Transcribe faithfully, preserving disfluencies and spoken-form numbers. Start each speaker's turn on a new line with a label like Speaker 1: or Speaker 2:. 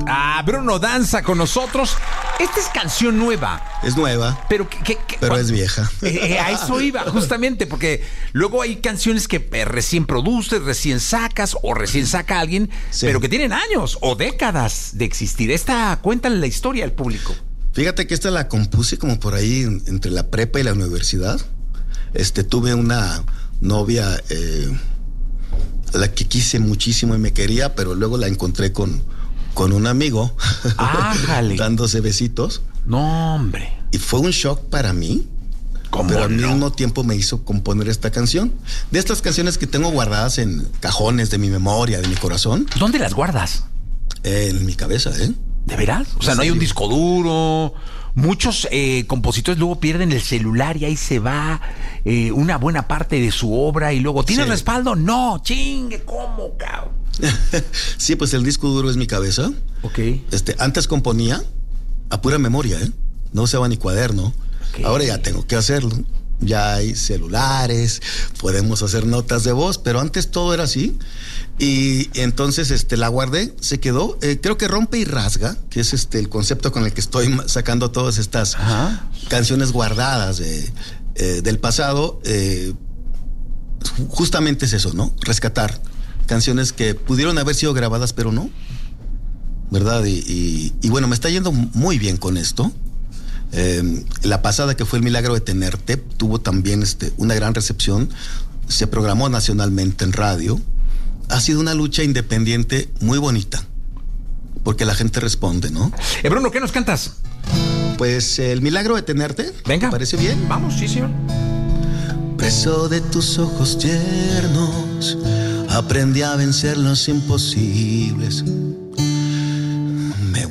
Speaker 1: Ah, Bruno Danza con nosotros. Esta es canción nueva.
Speaker 2: Es nueva,
Speaker 1: pero que, que,
Speaker 2: pero
Speaker 1: cuando,
Speaker 2: es vieja.
Speaker 1: Eh, eh, a eso iba, justamente, porque luego hay canciones que eh, recién produces, recién sacas o recién saca alguien, sí, pero que tienen años o décadas de existir. Esta, cuéntale la historia al público.
Speaker 2: Fíjate que esta la compuse como por ahí entre la prepa y la universidad. Este, tuve una novia eh, a la que quise muchísimo y me quería, pero luego la encontré con, con un amigo dándose besitos.
Speaker 1: No, hombre.
Speaker 2: Y fue un shock para mí, pero al no? mismo tiempo me hizo componer esta canción. De estas canciones que tengo guardadas en cajones de mi memoria, de mi corazón.
Speaker 1: ¿Dónde las guardas?
Speaker 2: Eh, en mi cabeza, ¿eh?
Speaker 1: ¿De veras? O sea, no hay un disco duro. Muchos eh, compositores luego pierden el celular y ahí se va eh, una buena parte de su obra y luego, ¿tienes sí. respaldo? No, chingue, ¿cómo, cabrón?
Speaker 2: Sí, pues el disco duro es mi cabeza.
Speaker 1: Ok.
Speaker 2: Este, antes componía a pura memoria, ¿eh? No usaba ni cuaderno. Okay. Ahora ya tengo que hacerlo. Ya hay celulares, podemos hacer notas de voz, pero antes todo era así. Y entonces este, la guardé, se quedó. Eh, creo que Rompe y Rasga, que es este el concepto con el que estoy sacando todas estas Ajá. canciones guardadas de, eh, del pasado. Eh, justamente es eso, ¿no? Rescatar canciones que pudieron haber sido grabadas, pero no. ¿Verdad? Y, y, y bueno, me está yendo muy bien con esto. Eh, la pasada, que fue El Milagro de Tenerte, tuvo también este, una gran recepción. Se programó nacionalmente en radio. Ha sido una lucha independiente muy bonita, porque la gente responde, ¿no?
Speaker 1: Eh, Bruno, ¿qué nos cantas?
Speaker 2: Pues El Milagro de Tenerte.
Speaker 1: Venga.
Speaker 2: ¿Te parece bien?
Speaker 1: Vamos, sí, señor.
Speaker 2: Preso de tus ojos tiernos, aprendí a vencer los imposibles.